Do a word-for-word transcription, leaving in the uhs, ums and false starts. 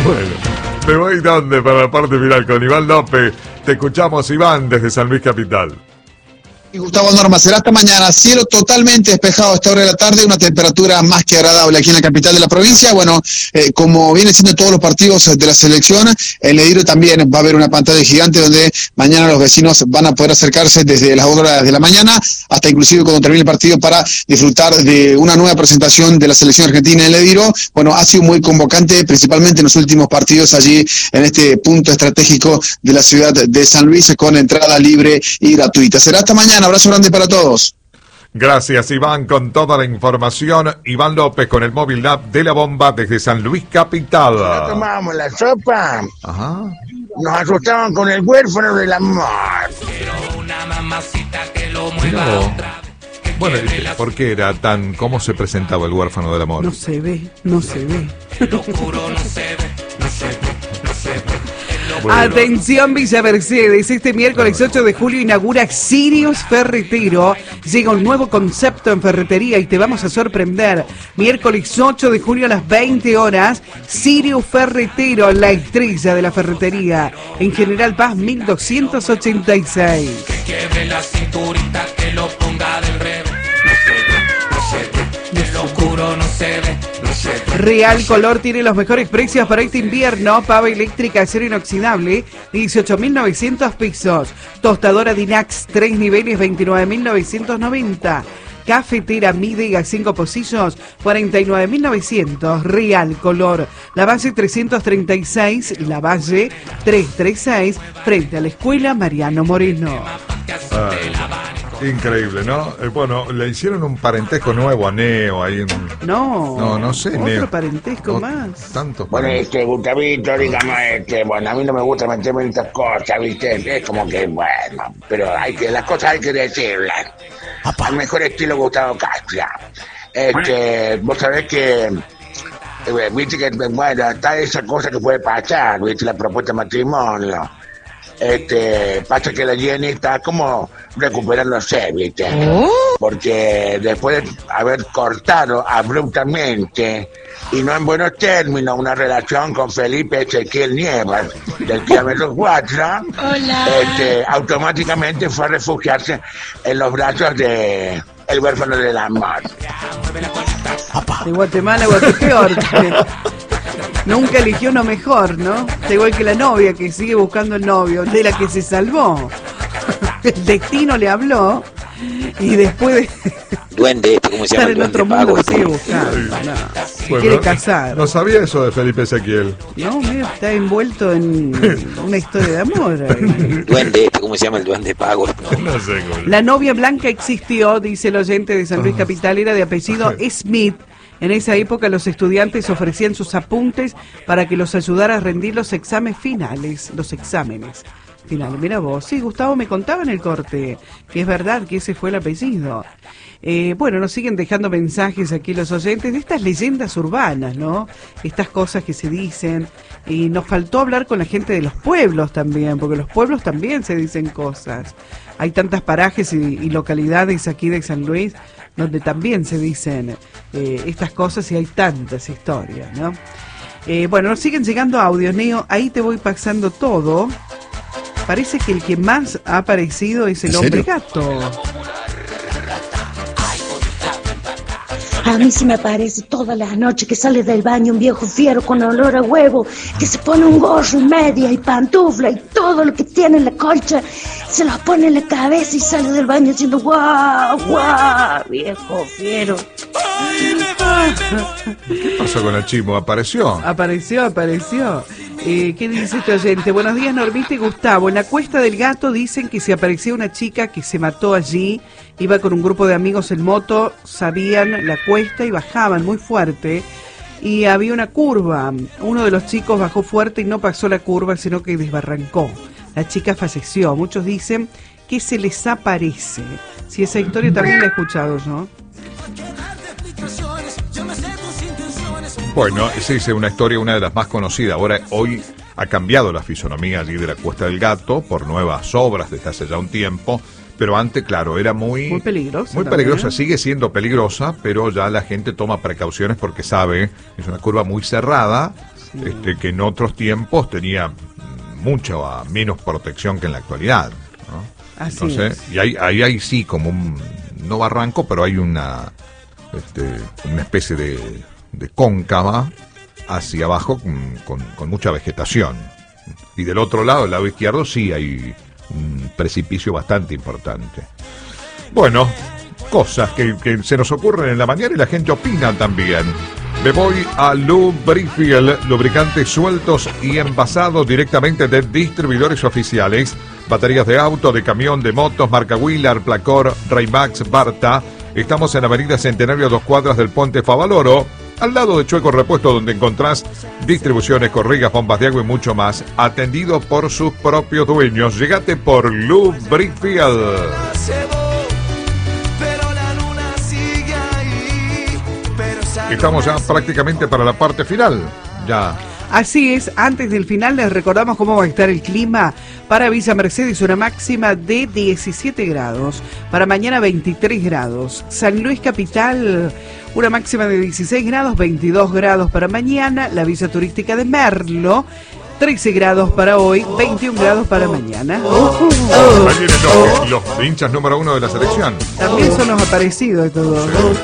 Bueno, me voy donde para la parte final con Iván López. Te escuchamos, Iván, desde San Luis Capital. Y Gustavo Norma, será hasta mañana, cielo totalmente despejado a esta hora de la tarde, una temperatura más que agradable aquí en la capital de la provincia. Bueno, eh, como viene siendo todos los partidos de la selección, en Lediro también va a haber una pantalla gigante donde mañana los vecinos van a poder acercarse desde las horas de la mañana hasta inclusive cuando termine el partido para disfrutar de una nueva presentación de la selección argentina en Lediro. Bueno, ha sido muy convocante, principalmente en los últimos partidos allí en este punto estratégico de la ciudad de San Luis, con entrada libre y gratuita. Será hasta mañana. Abrazo grande para todos. Gracias, Iván, con toda la información. Iván López con el móvil app de La Bomba desde San Luis Capital. No tomábamos la sopa. Ajá. Nos asustaban con el huérfano del amor. Quiero una mamacita que lo mueva otra vez. Bueno, ¿por qué era tan... cómo se presentaba el huérfano del amor? No se ve, no se ve. Lo oscuro no se ve, no se ve, no se ve. Bueno. Atención Villa Mercedes, este miércoles ocho de julio inaugura Sirius Ferretero. Llega un nuevo concepto en ferretería y te vamos a sorprender. Miércoles ocho de julio a las veinte horas, Sirius Ferretero, la estrella de la ferretería. En General Paz mil doscientos ochenta y seis. Que quiebre la cinturita, que lo ponga del revés. No se ve, no se ve. Lo oscuro no se ve, no se ve. Real Color tiene los mejores precios para este invierno. Pava eléctrica acero inoxidable, dieciocho mil novecientos pesos. Tostadora Dinax, tres niveles, veintinueve mil novecientos noventa. Cafetera Midega, cinco pocillos, cuarenta y nueve mil novecientos. Real Color. La Valle trescientos treinta y seis, La Valle trescientos treinta y seis, frente a la Escuela Mariano Moreno. Ay, increíble, ¿no? Eh, bueno, le hicieron un parentesco nuevo a Neo ahí en... No, No, no sé, otro Neo. parentesco No, más. Tantos Bueno, parentescos. este, Gustavito, digamos, este, bueno, a mí no me gusta meterme en estas cosas, ¿viste? Es como que, bueno, pero hay que, las cosas hay que decirlas. Al mejor estilo Gustavo Castro. Este, vos sabés que, eh, viste que, bueno, está esa cosa que puede pasar, viste, la propuesta de matrimonio. Este, pasa que la Jenny está como recuperándose, ¿viste? Porque después de haber cortado abruptamente y no en buenos términos una relación con Felipe Ezequiel Nievas del kilómetro cuatro, este, automáticamente fue a refugiarse en los brazos de el huérfano del amor. De Guatemala a Guatepeor. Nunca eligió uno mejor, ¿no? Está igual que la novia que sigue buscando el novio, de la que se salvó. El destino le habló y después de Duende este, ¿cómo se llama? estar El en otro duende mundo pago lo este. sigue buscando. No. Se Bueno, quiere no- casar. No sabía eso de Felipe Ezequiel. No, mira, está envuelto en una historia de amor. ahí. Duende este, ¿cómo se llama? El duende pago. No sé cómo. La novia blanca existió, dice el oyente de San Luis Capital, era de apellido Smith. En esa época los estudiantes ofrecían sus apuntes para que los ayudara a rendir los exámenes finales, los exámenes finales. Mira vos, sí, Gustavo me contaba en el corte que es verdad que ese fue el apellido. Eh, bueno, nos siguen dejando mensajes aquí los oyentes de estas leyendas urbanas, ¿no? Estas cosas que se dicen. Y nos faltó hablar con la gente de los pueblos también, porque los pueblos también se dicen cosas. Hay tantas parajes y, y localidades aquí de San Luis donde también se dicen eh, estas cosas y hay tantas historias, ¿no? Eh, bueno, nos siguen llegando audios, Neo, ahí te voy pasando todo. Parece que el que más ha aparecido es el ¿En hombre serio? gato. A mí se me aparece todas las noches que sale del baño un viejo fiero con olor a huevo, que se pone un gorro y media y pantufla y todo lo que tiene en la colcha, se los pone en la cabeza y sale del baño diciendo guau, guau, viejo fiero. ¿Qué pasó con el Chimo? ¿Apareció? Apareció, apareció. Eh, ¿Qué dice este oyente? Buenos días, Normita y Gustavo. En la Cuesta del Gato dicen que se apareció una chica que se mató allí. Iba con un grupo de amigos en moto, sabían la cuesta y bajaban muy fuerte. Y había una curva. Uno de los chicos bajó fuerte y no pasó la curva, sino que desbarrancó. La chica falleció. Muchos dicen que se les aparece. Si esa historia también la he escuchado yo. Bueno, sí, es una historia, una de las más conocidas. Ahora, hoy ha cambiado la fisonomía allí de la Cuesta del Gato por nuevas obras desde hace ya un tiempo. Pero antes, claro, era muy... Muy peligrosa Muy también, peligrosa, ¿eh? sigue siendo peligrosa, pero ya la gente toma precauciones porque sabe, es una curva muy cerrada Sí. este, que en otros tiempos tenía mucha menos protección que en la actualidad, ¿no? Así Entonces, es. y ahí, ahí hay sí como un, no barranco, pero hay una, este, una especie de, de cóncava hacia abajo con, con, con mucha vegetación. Y del otro lado, el lado izquierdo, sí hay un precipicio bastante importante. Bueno, cosas que, que se nos ocurren en la mañana y la gente opina también. Me voy a Lubrifiel, lubricantes sueltos y envasados directamente de distribuidores oficiales. Baterías de auto, de camión, de motos, marca Wheeler, Placor, Raymax, Barta. Estamos en Avenida Centenario, dos cuadras del Puente Favaloro, al lado de Chueco Repuesto, donde encontrás distribuciones, corrigas, bombas de agua y mucho más, atendido por sus propios dueños. Llegate por Lubrifiel. Estamos ya prácticamente para la parte final. Ya. Así es, antes del final les recordamos cómo va a estar el clima para Villa Mercedes, una máxima de diecisiete grados, para mañana veintitrés grados, San Luis Capital, una máxima de dieciséis grados, veintidós grados para mañana, la Villa Turística de Merlo, trece grados para hoy, veintiún grados para mañana. Oh, ahí vienen los, los hinchas número uno de la selección. También son los aparecidos de todo. Sí.